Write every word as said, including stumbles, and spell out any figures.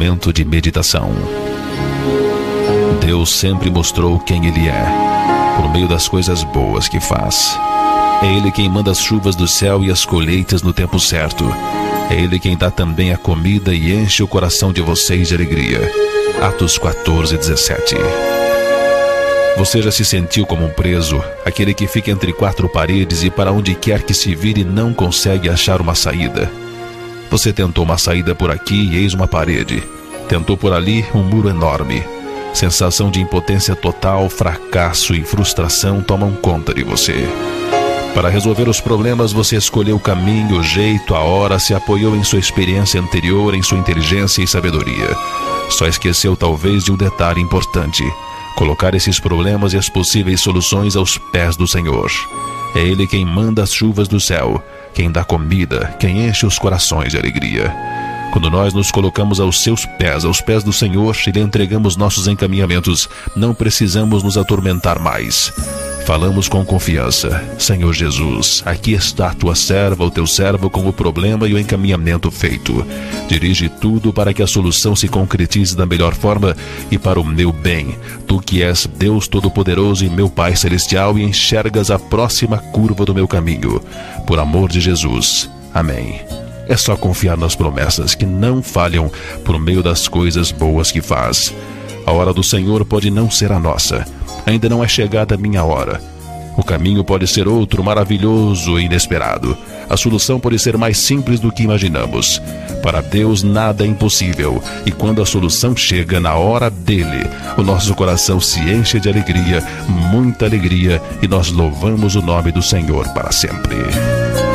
momento de meditação. Deus sempre mostrou quem Ele é, por meio das coisas boas que faz. É Ele quem manda as chuvas do céu e as colheitas no tempo certo. É Ele quem dá também a comida e enche o coração de vocês de alegria. Atos quatorze, dezessete. Você já se sentiu como um preso, aquele que fica entre quatro paredes e para onde quer que se vire não consegue achar uma saída? Você tentou uma saída por aqui e eis uma parede. Tentou por ali um muro enorme. Sensação de impotência total, fracasso e frustração tomam conta de você. Para resolver os problemas, você escolheu o caminho, o jeito, a hora, se apoiou em sua experiência anterior, em sua inteligência e sabedoria. Só esqueceu talvez de um detalhe importante: colocar esses problemas e as possíveis soluções aos pés do Senhor. É Ele quem manda as chuvas do céu, quem dá comida, quem enche os corações de alegria. Quando nós nos colocamos aos seus pés, aos pés do Senhor, e lhe entregamos nossos encaminhamentos, não precisamos nos atormentar mais. Falamos com confiança: Senhor Jesus, aqui está a tua serva, o teu servo, com o problema e o encaminhamento feito. Dirige tudo para que a solução se concretize da melhor forma e para o meu bem. Tu que és Deus Todo-Poderoso e meu Pai Celestial e enxergas a próxima curva do meu caminho. Por amor de Jesus. Amém. É só confiar nas promessas que não falham por meio das coisas boas que faz. A hora do Senhor pode não ser a nossa. Ainda não é chegada a minha hora. O caminho pode ser outro, maravilhoso e inesperado. A solução pode ser mais simples do que imaginamos. Para Deus nada é impossível. E quando a solução chega na hora dele, o nosso coração se enche de alegria, muita alegria, e nós louvamos o nome do Senhor para sempre.